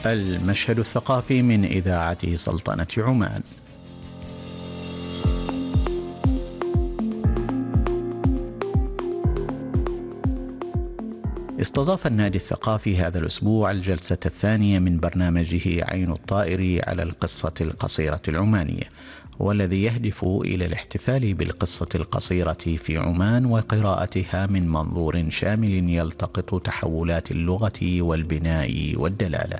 المشهد الثقافي من إذاعة سلطنة عمان. استضاف النادي الثقافي هذا الأسبوع الجلسة الثانية من برنامجه عين الطائر على القصة القصيرة العمانية، والذي يهدف إلى الاحتفال بالقصة القصيرة في عمان وقراءتها من منظور شامل يلتقط تحولات اللغة والبناء والدلالة.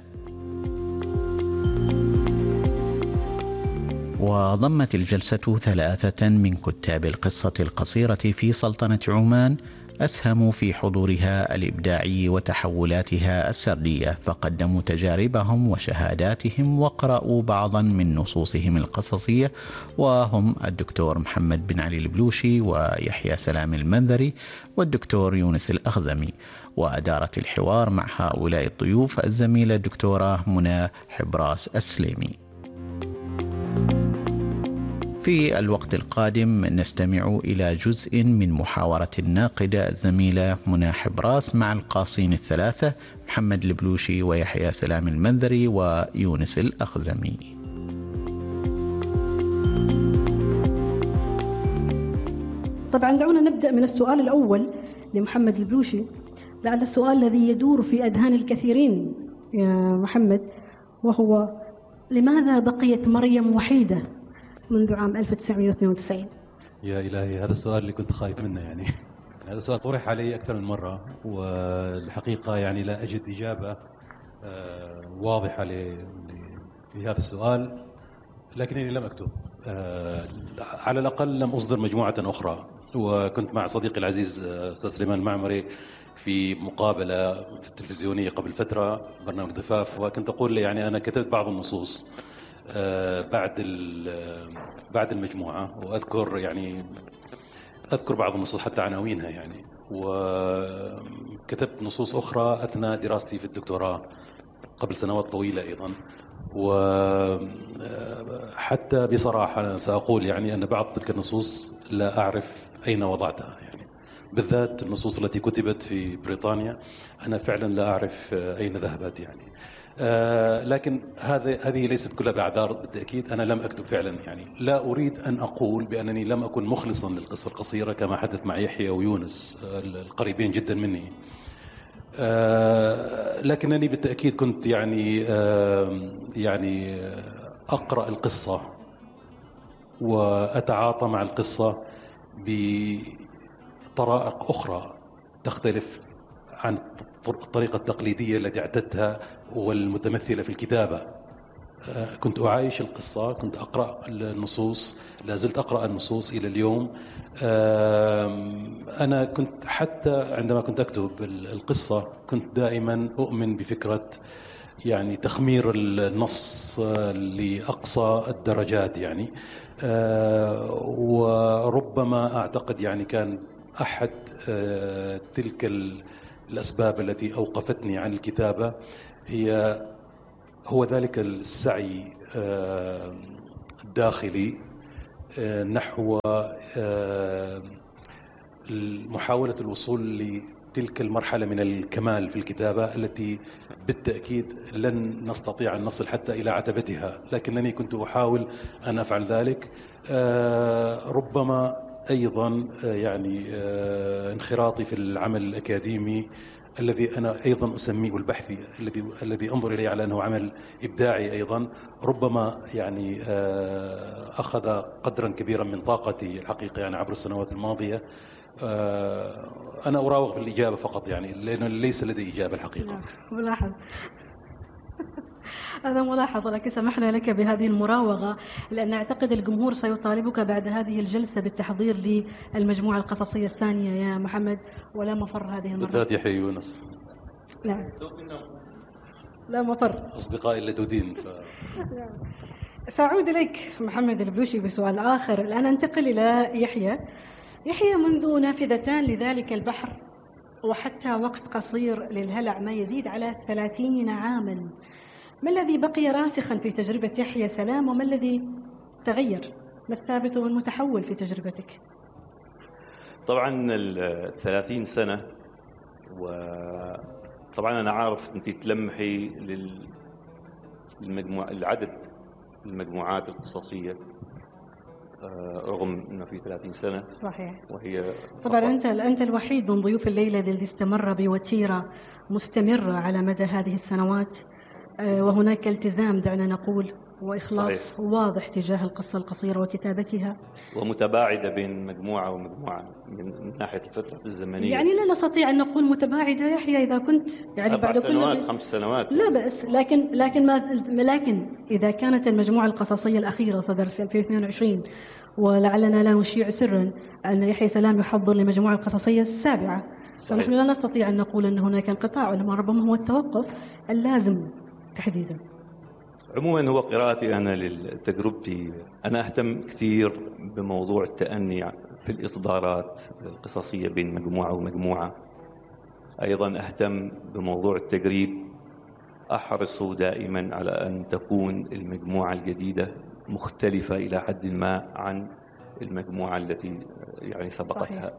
وضمت الجلسة 3 من كتاب القصة القصيرة في سلطنة عمان أسهموا في حضورها الإبداعي وتحولاتها السردية، فقدموا تجاربهم وشهاداتهم وقرأوا بعضا من نصوصهم القصصية، وهم الدكتور محمد بن علي البلوشي ويحيى سلام المنذري والدكتور يونس الأخزمي. وأدارت الحوار مع هؤلاء الضيوف الزميلة الدكتورة منى حبراس السليمي. في الوقت القادم نستمع إلى جزء من محاورة الناقدة الزميلة منى حبراس مع القاصين الثلاثة محمد البلوشي ويحيى سلام المنذري ويونس الأخزمي. طبعا دعونا نبدأ من السؤال الأول لمحمد البلوشي، لعل السؤال الذي يدور في أذهان الكثيرين يا محمد، وهو: لماذا بقيت مريم وحيدة منذ عام 1992؟ يا إلهي، هذا السؤال اللي كنت خايف منه يعني. هذا السؤال طرح علي أكثر من مرة، والحقيقة يعني لا أجد إجابة واضحة لهذا السؤال، لكنني لم أكتب. على الأقل لم أصدر مجموعة أخرى، وكنت مع صديقي العزيز أستاذ سليمان المعمري في مقابلة في التلفزيونية قبل فترة، برنامج ضفاف، وكنت أقول له يعني أنا كتبت بعض النصوص بعد المجموعة، وأذكر بعض النصوص حتى عناوينها يعني، وكتبت نصوص أخرى أثناء دراستي في الدكتوراه قبل سنوات طويلة أيضا. وحتى بصراحة أنا سأقول يعني أن بعض تلك النصوص لا أعرف أين وضعتها، يعني بالذات النصوص التي كتبت في بريطانيا أنا فعلا لا أعرف أين ذهبت يعني. لكن هذه ليست كلها بأعذار بالتأكيد. أنا لم أكتب فعلا، يعني لا أريد أن أقول بأنني لم أكن مخلصا للقصة القصيرة كما حدث مع يحيى ويونس القريبين جدا مني، لكنني بالتأكيد كنت يعني أقرأ القصة وأتعاطى مع القصة بطرائق أخرى تختلف عن الطريقة التقليدية التي اعتدتها والمتمثلة في الكتابة. كنت أعايش القصة، كنت أقرأ النصوص، لا زلت أقرأ النصوص إلى اليوم. أنا كنت حتى عندما كنت أكتب القصة كنت دائما أؤمن بفكرة يعني تخمير النص لأقصى الدرجات يعني. وربما أعتقد يعني كان أحد تلك الأسباب التي أوقفتني عن الكتابة هو ذلك السعي الداخلي نحو محاولة الوصول لتلك المرحلة من الكمال في الكتابة التي بالتأكيد لن نستطيع أن نصل حتى إلى عتبتها، لكنني كنت أحاول أن أفعل ذلك. ربما أيضا يعني انخراطي في العمل الأكاديمي الذي أنا أيضا أسميه البحثي، الذي أنظر إليه على أنه عمل إبداعي أيضا، ربما يعني أخذ قدرا كبيرا من طاقتي الحقيقة يعني عبر السنوات الماضية. أنا أراوغ بالإجابة فقط يعني، لأنه ليس لدي إجابة الحقيقة. ملاحظ. هذا ملاحظ، لكن سمحنا لك بهذه المراوغة لأن أعتقد الجمهور سيطالبك بعد هذه الجلسة بالتحضير للمجموعة القصصية الثانية يا محمد، ولا مفر هذه المرة. بالذات يحيى يونس. نعم، لا مفر، أصدقائي اللدودين سأعود إليك محمد البلوشي بسؤال آخر. الآن أنتقل إلى يحيى منذ نافذتان لذلك البحر وحتى وقت قصير للهلع ما يزيد على 30 عاما، ما الذي بقي راسخا في تجربة يحيى سلام وما الذي تغير؟ ما الثابت والمتحول في تجربتك؟ طبعا 30 سنة، وطبعا أنا عارف أنت تلمحي العدد المجموعات القصصية رغم أنه في 30 سنة. صحيح. وهي طبعا أنت الوحيد من ضيوف الليلة الذي استمر بوتيرة مستمرة على مدى هذه السنوات، وهناك التزام دعنا نقول وإخلاص صحيح. واضح تجاه القصة القصيرة وكتابتها، ومتباعدة بين مجموعة ومجموعة من ناحية الفترة الزمنية. يعني لا نستطيع أن نقول متباعدة يحيى إذا كنت يعني 4 سنوات 5 سنوات لا بأس، لكن إذا كانت المجموعة القصصية الأخيرة صدرت في 2022 ولعلنا لا نشيع سرا أن يحيى سلام يحضر لمجموعة القصصية السابعة، فنحن لا نستطيع أن نقول أن هناك انقطاع، وإنما ربما هو التوقف اللازم تحديدا. عموما هو قراءتي أنا لتجربتي، أنا أهتم كثير بموضوع التأني في الإصدارات القصصية بين مجموعة ومجموعة. أيضا أهتم بموضوع التجريب، أحرص دائما على أن تكون المجموعة الجديدة مختلفة إلى حد ما عن المجموعة التي يعني سبقتها. صحيح.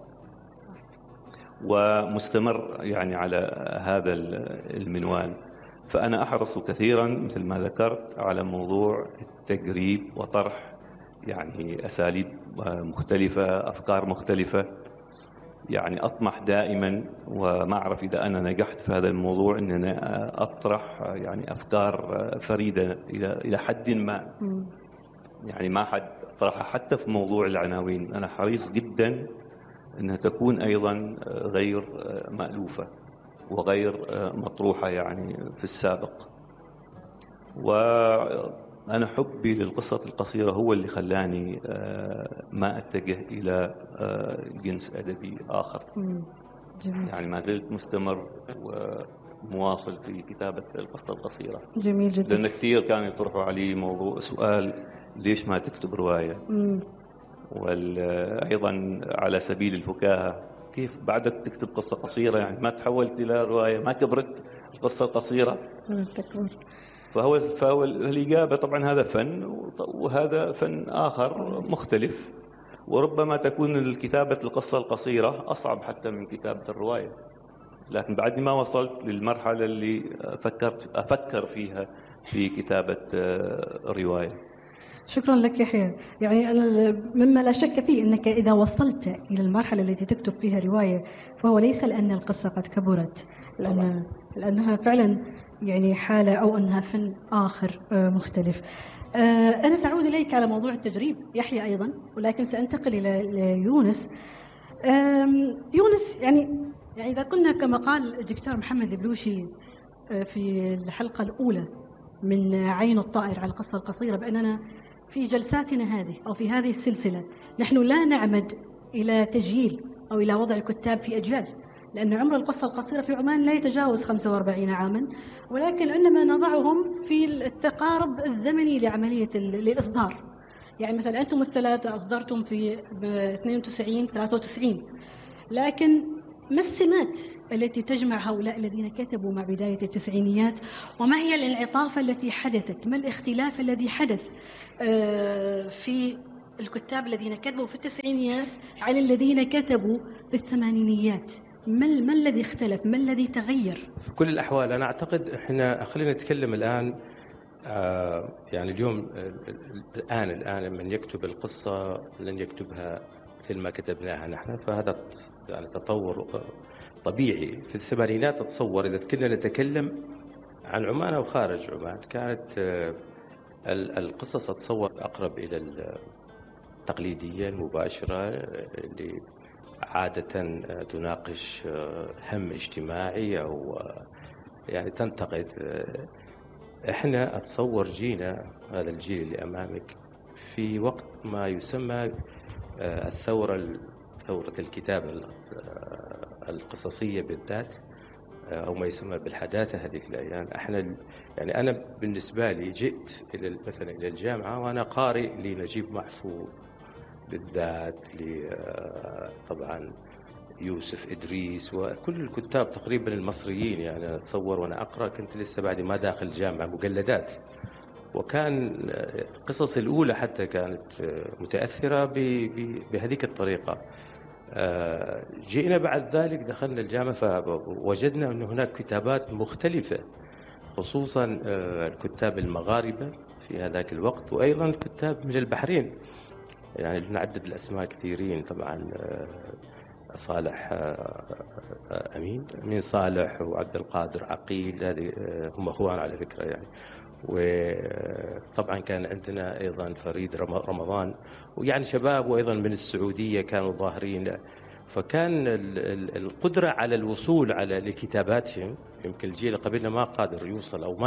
ومستمر يعني على هذا المنوال. فأنا أحرص كثيرا مثل ما ذكرت على موضوع التجريب وطرح يعني أساليب مختلفة، أفكار مختلفة. يعني أطمح دائما، وما أعرف إذا أنا نجحت في هذا الموضوع، أن أنا أطرح يعني أفكار فريدة إلى حد ما. يعني ما حد طرحها حتى في موضوع العناوين. أنا حريص جدا أنها تكون أيضا غير مألوفة وغير مطروحة يعني في السابق. وأنا حبي للقصة القصيرة هو اللي خلاني ما أتجه إلى جنس أدبي آخر. جميل. يعني ما زلت مستمر ومواصل في كتابة القصة القصيرة. جميل جدا. لأن كثير كانوا يطرحوا علي موضوع سؤال ليش ما تكتب رواية؟ وأيضا على سبيل الفكاهة، كيف بعدك تكتب قصة قصيرة؟ يعني ما تحولت إلى رواية؟ ما كبرت القصة القصيرة؟ فهو الإجابة طبعا هذا فن، وهذا فن آخر مختلف، وربما تكون كتابة القصة القصيرة أصعب حتى من كتابة الرواية. لكن بعدني ما وصلت للمرحلة اللي أفكر فيها في كتابة رواية. شكرا لك يحيى. يعني مما لا شك فيه أنك إذا وصلت إلى المرحلة التي تكتب فيها رواية فهو ليس لأن القصة قد كبرت، لأنها فعلا يعني حالة أو أنها فن آخر مختلف. أنا سأعود إليك على موضوع التجريب يحيى أيضا، ولكن سأنتقل إلى يونس. يونس يعني إذا قلنا كما قال الدكتور محمد البلوشي في الحلقة الأولى من عين الطائر على القصة القصيرة، بأننا في جلساتنا هذه أو في هذه السلسلة نحن لا نعمد إلى تجيل أو إلى وضع الكتاب في أجيال، لأن عمر القصة القصيرة في عمان لا يتجاوز 45 عاما، ولكن إنما نضعهم في التقارب الزمني لعملية الإصدار. يعني مثلا أنتم الثلاثة أصدرتم في 92 93، لكن ما السمات التي تجمع هؤلاء الذين كتبوا مع بداية التسعينيات، وما هي الانعطافة التي حدثت، ما الاختلاف الذي حدث في الكتاب الذين كتبوا في التسعينيات عن الذين كتبوا في الثمانينيات؟ ما الذي اختلف؟ ما الذي تغير؟ في كل الأحوال أنا أعتقد إحنا خلينا نتكلم الآن يعني اليوم الآن من يكتب القصة لن يكتبها مثل ما كتبناها نحن، فهذا يعني تطور طبيعي. في الثمانينات أتصور إذا كنا نتكلم عن عمان أو خارج عمان كانت القصص أتصور أقرب إلى التقليدية المباشرة اللي عادة تناقش هم اجتماعي أو يعني تنتقد. إحنا أتصور جينا هذا الجيل اللي أمامك في وقت ما يسمى ثورة الكتابة القصصية بالذات، أو ما يسمى بالحداثة هذيك الأيام. إحنا يعني أنا بالنسبة لي جئت مثلا إلى الجامعة وأنا قارئ لنجيب محفوظ بالذات، طبعا يوسف إدريس وكل الكتاب تقريبا المصريين. يعني أتصور وأنا أقرأ كنت لسه بعد ما داخل الجامعة مجلدات، وكان القصص الأولى حتى كانت متأثرة بهذيك الطريقة. جئنا بعد ذلك دخلنا الجامعة فوجدنا أن هناك كتابات مختلفة خصوصا الكتاب المغاربة في هذاك الوقت، وأيضا الكتاب من البحرين. يعني نعدد الأسماء كثيرين طبعا، صالح أمين صالح وعبد القادر عقيل، هذه هم أخوان على فكرة يعني. وطبعا كان عندنا أيضا فريد رمضان، ويعني شباب وأيضا من السعودية كانوا ظاهرين. فكان القدرة على الوصول على لكتاباتهم، يمكن الجيل قبلنا ما قادر يوصل، أو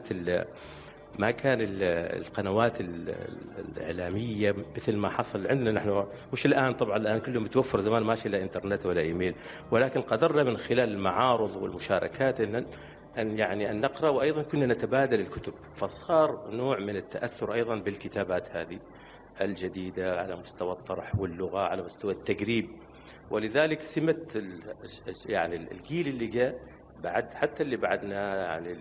ما كان القنوات الإعلامية مثل ما حصل عندنا نحن. مش الآن طبعا، الآن كله متوفر، زمان ماشي لا إنترنت ولا إيميل، ولكن قدرنا من خلال المعارض والمشاركات أن نقرأ، وأيضا كنا نتبادل الكتب. فصار نوع من التأثر أيضا بالكتابات هذه الجديدة على مستوى الطرح واللغة، على مستوى التقريب. ولذلك سمت يعني الجيل اللي جاء بعد، حتى اللي بعدنا يعني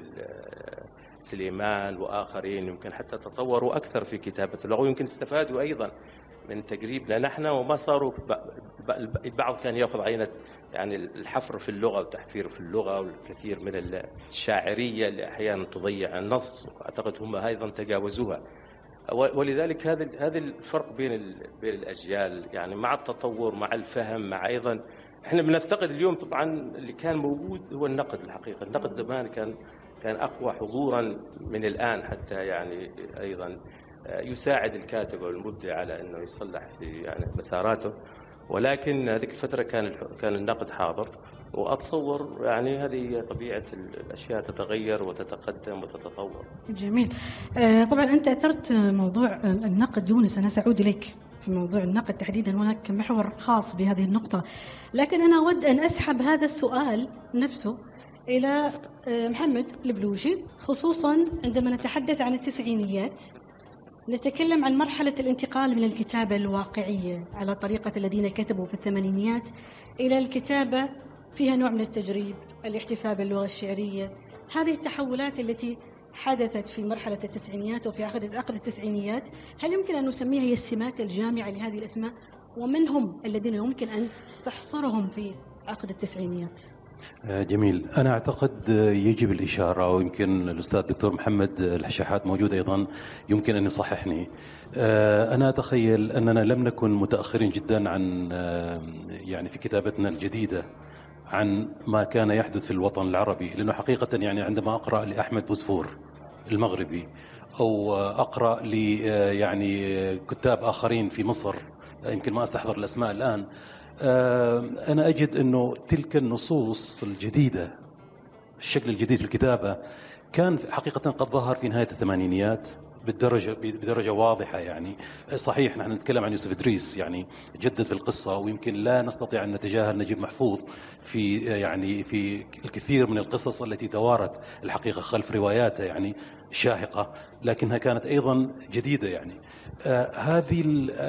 سليمان وآخرين، يمكن حتى تطوروا أكثر في كتابة اللغة، ويمكن استفادوا أيضا من تقريبنا نحن، وما صاروا. البعض كان يأخذ عينة يعني الحفر في اللغة وتحفير في اللغة، والكثير من الشاعرية اللي أحيانا تضيع النص، وأعتقد هم أيضا تجاوزوها. ولذلك هذا الفرق بين الأجيال، يعني مع التطور، مع الفهم، مع أيضا احنا بنفتقد اليوم طبعا اللي كان موجود هو النقد. الحقيقة النقد زمان كان أقوى حضورا من الآن، حتى يعني أيضا يساعد الكاتب والمبدع على أنه يصلح في يعني مساراته. ولكن هذيك الفترة كان النقد حاضر، وأتصور يعني هذه طبيعة الأشياء، تتغير وتتقدم وتتطور. جميل. طبعا أنت أثرت موضوع النقد يونس، أنا سأعود إليك في موضوع النقد تحديدا، هناك محور خاص بهذه النقطة. لكن أنا أود أن أسحب هذا السؤال نفسه إلى محمد البلوشي، خصوصا عندما نتحدث عن التسعينيات نتكلم عن مرحلة الانتقال من الكتابة الواقعية على طريقة الذين كتبوا في الثمانينيات إلى الكتابة فيها نوع من التجريب، الاحتفاء باللغة الشعرية. هذه التحولات التي حدثت في مرحلة التسعينيات وفي عقد التسعينيات، هل يمكن أن نسميها هي السمات الجامعة لهذه الأسماء؟ ومن هم الذين يمكن أن تحصرهم في عقد التسعينيات؟ جميل. أنا أعتقد يجب الإشارة، ويمكن الأستاذ الدكتور محمد الشحات موجود أيضا يمكن أن يصححني. أنا أتخيل أننا لم نكن متأخرين جدا عن يعني في كتابتنا الجديدة عن ما كان يحدث في الوطن العربي. لأنه حقيقة يعني عندما أقرأ لأحمد بوسفور المغربي، أو أقرأ يعني كتاب آخرين في مصر، يمكن ما أستحضر الأسماء الآن، أنا أجد أنه تلك النصوص الجديدة، الشكل الجديد في الكتابة، كان حقيقة قد ظهر في نهاية الثمانينيات بدرجة واضحة. يعني صحيح نحن نتكلم عن يوسف إدريس، يعني جدد في القصة، ويمكن لا نستطيع أن نتجاهل نجيب محفوظ في الكثير من القصص التي توارت الحقيقة خلف رواياته يعني شاهقة، لكنها كانت أيضا جديدة. يعني هذه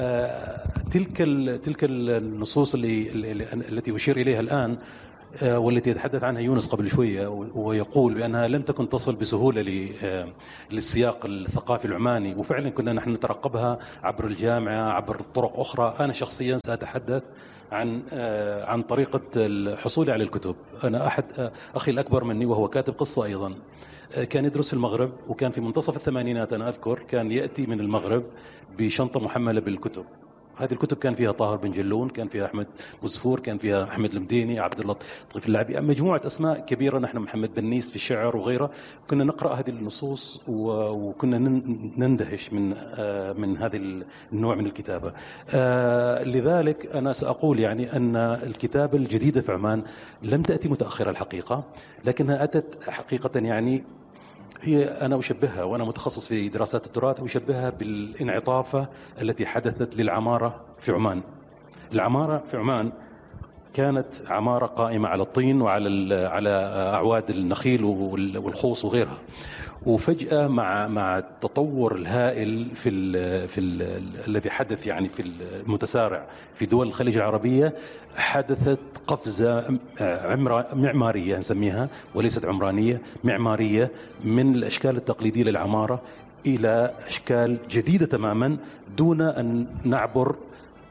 تلك النصوص التي أشير إليها الآن، والتي يتحدث عنها يونس قبل شوية، ويقول بأنها لم تكن تصل بسهولة للسياق الثقافي العماني، وفعلا كنا نحن نترقبها عبر الجامعة، عبر طرق أخرى. أنا شخصيا سأتحدث عن طريقة الحصول على الكتب. أنا أحد أخي الأكبر مني وهو كاتب قصة أيضا، كان يدرس في المغرب، وكان في منتصف الثمانينات أنا أذكر كان يأتي من المغرب بشنطة محملة بالكتب. هذه الكتب كان فيها طاهر بن جلون، كان فيها أحمد بوسفور، كان فيها أحمد المديني، عبد اللطيف اللاعبي، مجموعة أسماء كبيرة. نحن محمد بنيس في الشعر وغيره. كنا نقرأ هذه النصوص وكنا نندهش من هذا النوع من الكتابة. لذلك أنا سأقول يعني أن الكتابة الجديدة في عمان لم تأتي متأخرة الحقيقة، لكنها أتت حقيقة يعني هي أنا أشبهها، وأنا متخصص في دراسات التراث، أشبهها بالانعطافة التي حدثت للعمارة في عمان. العمارة في عمان كانت عمارة قائمة على الطين وعلى أعواد النخيل والخوص وغيرها، وفجأة مع التطور الهائل الذي حدث يعني في المتسارع في دول الخليج العربية، حدثت قفزة معمارية نسميها، وليست عمرانية، معمارية، من الأشكال التقليدية للعمارة إلى أشكال جديدة تماما، دون أن نعبر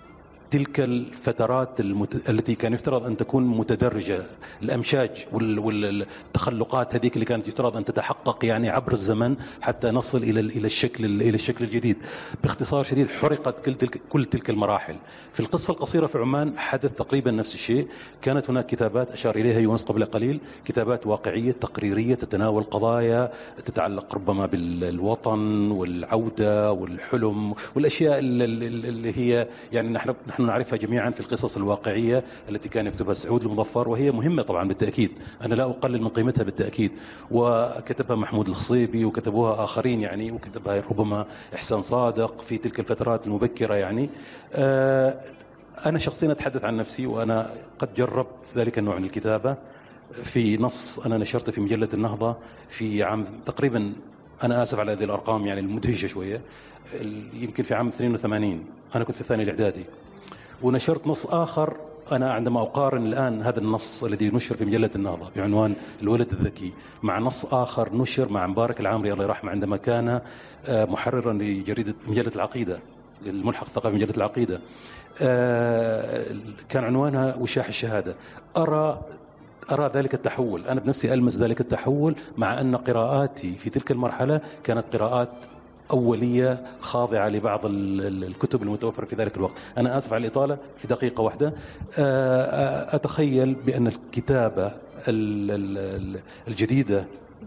تلك الفترات التي كان يفترض أن تكون متدرجة، الأمشاج والتخلقات هذيك اللي كانت يفترض أن تتحقق يعني عبر الزمن حتى نصل إلى الشكل الجديد. باختصار شديد حرقت كل تلك المراحل. في القصة القصيرة في عمان حدث تقريبا نفس الشيء. كانت هناك كتابات أشار إليها يونس قبل قليل، كتابات واقعية تقريرية تتناول قضايا تتعلق ربما بالوطن والعودة والحلم والأشياء اللي هي يعني نحن نعرفها جميعا في القصص الواقعية التي كان يكتبها سعود المظفر، وهي مهمة طبعا بالتأكيد، أنا لا أقلل من قيمتها بالتأكيد، وكتبها محمود الخصيبي وكتبوها آخرين يعني، وكتبها ربما إحسان صادق في تلك الفترات المبكرة يعني. أنا شخصيا أتحدث عن نفسي، وأنا قد جربت ذلك النوع من الكتابة في نص أنا نشرته في مجلة النهضة في عام تقريبا، أنا آسف على هذه الأرقام يعني المدهشة شوية، يمكن في عام 82 أنا كنت في الثاني الإعدادي، ونشرت نص آخر. أنا عندما أقارن الآن هذا النص الذي نشر في مجلة النهضة بعنوان الولد الذكي مع نص آخر نشر مع مبارك العامري الله يرحمه عندما كان محررا لجريدة مجلة العقيدة، الملحق الثقافي مجلة العقيدة، كان عنوانها وشاح الشهادة. أرى ذلك التحول، أنا بنفسي ألمس ذلك التحول، مع أن قراءاتي في تلك المرحلة كانت قراءات أولية خاضعة لبعض الكتب المتوفرة في ذلك الوقت. أنا آسف على الإطالة في دقيقة واحدة. أتخيل بأن الكتابة الجديدة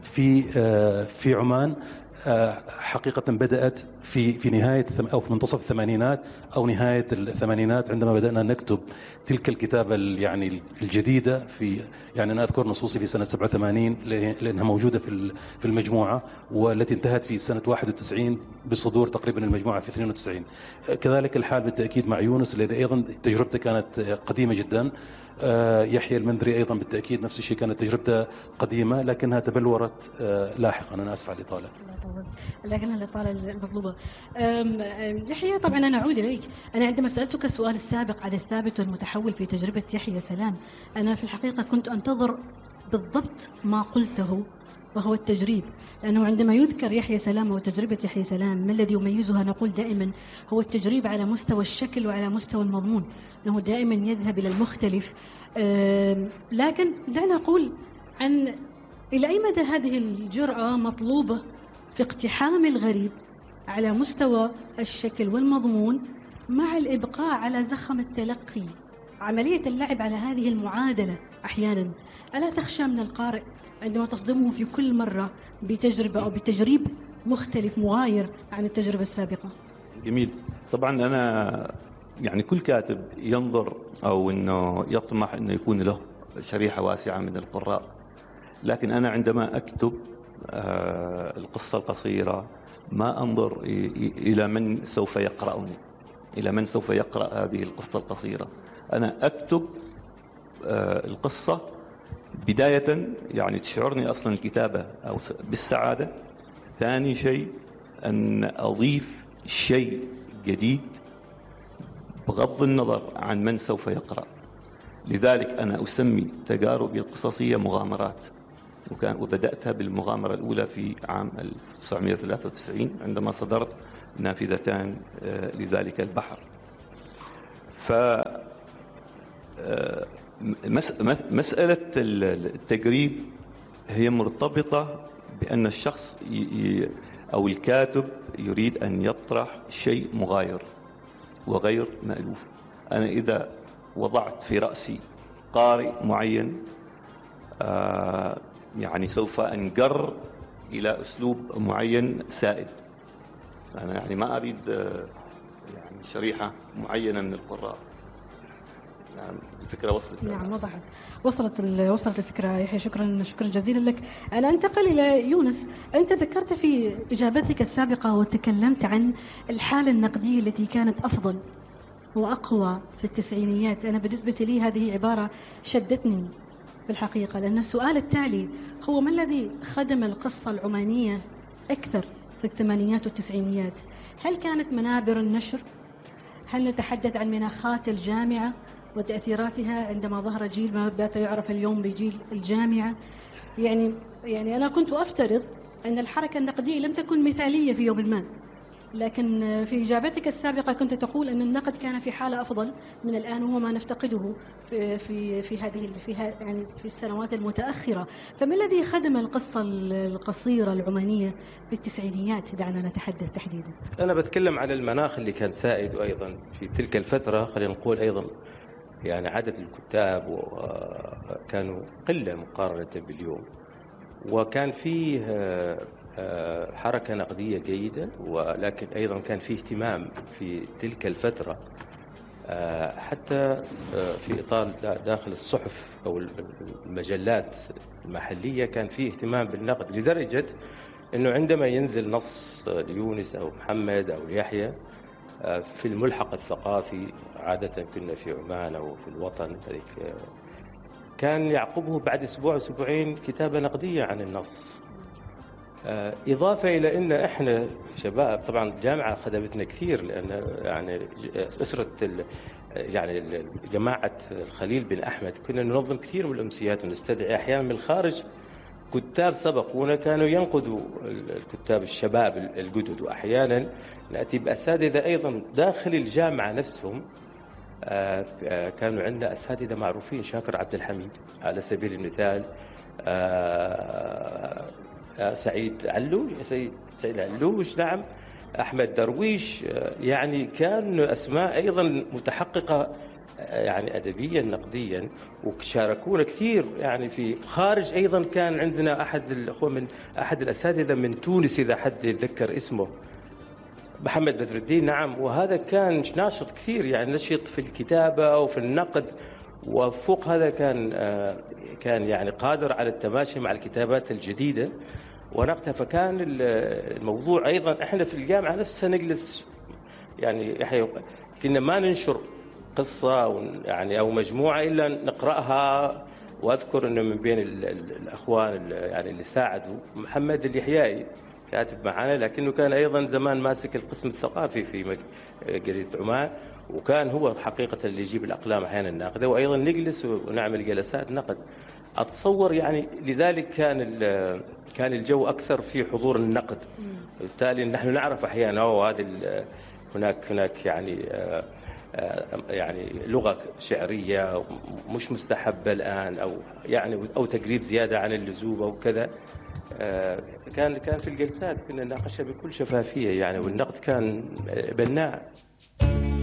في عمان حقيقة بدأت في نهاية أو في منتصف الثمانينات أو نهاية الثمانينات، عندما بدأنا نكتب تلك الكتابة يعني الجديدة. يعني أنا أذكر نصوصي في سنة 87 لأنها موجودة في المجموعة، والتي انتهت في سنة 91 بصدور تقريبا المجموعة في 92. كذلك الحال بالتأكيد مع يونس الذي أيضا تجربته كانت قديمة جدا. يحيى المنذري أيضا بالتأكيد نفس الشيء، كانت تجربته قديمة لكنها تبلورت لاحقا. أنا آسف على الإطالة. لكن الإطالة المطلوبة. يحيى طبعا أنا أعود إليك. أنا عندما سألتك السؤال السابق عن الثابت والمتحول في تجربة يحيى سلام، أنا في الحقيقة كنت أنتظر بالضبط ما قلته، وهو التجريب. لأنه عندما يذكر يحيى سلام وتجربة يحيى سلام، ما الذي يميزها نقول دائما هو التجريب على مستوى الشكل وعلى مستوى المضمون، أنه دائما يذهب إلى المختلف. لكن دعنا نقول عن إلى أي مدى هذه الجرأة مطلوبة في اقتحام الغريب على مستوى الشكل والمضمون، مع الإبقاء على زخم التلقي. عملية اللعب على هذه المعادلة أحيانا، ألا تخشى من القارئ عندما تصدمه في كل مرة بتجربة أو بتجريب مختلف مغاير عن التجربة السابقة؟ جميل. طبعا أنا يعني كل كاتب ينظر أو أنه يطمح أنه يكون له شريحة واسعة من القراء، لكن أنا عندما أكتب القصة القصيرة ما أنظر إلى من سوف يقرأني، إلى من سوف يقرأ هذه القصة القصيرة. أنا أكتب القصة بداية، يعني تشعرني أصلا الكتابة أو بالسعادة. ثاني شيء أن أضيف شيء جديد بغض النظر عن من سوف يقرأ. لذلك أنا أسمي تجاربي القصصية مغامرات، وبدأتها بالمغامرة الأولى في عام 1993 عندما صدرت نافذتان لذلك البحر. مسألة التجريب هي مرتبطة بأن الشخص أو الكاتب يريد أن يطرح شيء مغاير وغير مألوف. أنا إذا وضعت في رأسي قارئ معين يعني سوف أنجر إلى أسلوب معين سائد. أنا يعني ما أريد يعني شريحة معينة من القراء. يعني الفكرة وصلت. نعم وصلت الفكرة يحيى. شكرا جزيلا لك. أنا أنتقل إلى يونس. أنت ذكرت في إجابتك السابقة وتكلمت عن الحالة النقدية التي كانت أفضل وأقوى في التسعينيات. أنا بالنسبة لي هذه عبارة شدتني في الحقيقة، لأن السؤال التالي هو ما الذي خدم القصة العمانية أكثر في الثمانينات والتسعينيات؟ هل كانت منابر النشر؟ هل نتحدث عن مناخات الجامعة وتأثيراتها عندما ظهر جيل ما بات يعرف اليوم بجيل الجامعة؟ يعني أنا كنت أفترض أن الحركة النقدية لم تكن مثالية في يوم ما، لكن في إجابتك السابقة كنت تقول أن النقد كان في حالة أفضل من الآن، وهو ما نفتقده يعني في السنوات المتأخرة. فما الذي خدم القصة القصيرة العمانية في التسعينيات؟ دعنا نتحدث تحديدا. أنا بتكلم على المناخ اللي كان سائد، وأيضا في تلك الفترة خلينا نقول أيضا يعني عدد الكتاب كانوا قلة مقارنة باليوم، وكان فيه حركة نقدية جيدة، ولكن أيضا كان فيه اهتمام في تلك الفترة حتى في إطار داخل الصحف أو المجلات المحلية كان فيه اهتمام بالنقد، لدرجة أنه عندما ينزل نص ليونس أو محمد أو يحيى في الملحق الثقافي، عادة كنا في عمان أو في الوطن، كان يعقبه بعد أسبوع أسبوعين كتابة نقدية عن النص. إضافة إلى أن إحنا شباب، طبعا الجامعة خدمتنا كثير، لأن يعني أسرة يعني جماعة الخليل بن أحمد كنا ننظم كثير من الأمسيات ونستدعي أحيانا من الخارج كتاب سبقونا كانوا ينقدوا الكتاب الشباب الجدد، وأحيانا نأتي بأساتذة أيضا داخل الجامعة نفسهم. كانوا عندنا أساتذة معروفين، شاكر عبد الحميد على سبيل المثال، سعيد علوش، نعم، أحمد درويش، يعني كان أسماء أيضا متحققة يعني أدبيا نقديا، وشاركونا كثير يعني في خارج. أيضا كان عندنا أحد الأخوة من أحد الأساتذة من تونس، إذا حد يتذكر اسمه، محمد بدر الدين، نعم، وهذا كان ناشط كثير، يعني نشط في الكتابة وفي النقد، وفوق هذا كان يعني قادر على التماشي مع الكتابات الجديدة ونقدها. فكان الموضوع أيضا إحنا في الجامعة نفسها نجلس يعني كنا ما ننشر قصة أو مجموعة إلا نقرأها. وأذكر أنه من بين الأخوان يعني اللي ساعدوا محمد اليحيائي كاتب معنا، لكنه كان أيضا زمان ماسك القسم الثقافي في جريدة عمان، وكان هو حقيقة اللي يجيب الأقلام أحيانا الناقدة، وأيضا نجلس ونعمل جلسات نقد. أتصور يعني لذلك كان الجو أكثر في حضور النقد، بالتالي نحن نعرف أحيانا هذه هناك يعني لغة شعرية مش مستحبة الآن، أو تقريب زيادة عن اللزوم أو كذا. كان في الجلسات كنا نناقشها بكل شفافية يعني، والنقد كان بناء.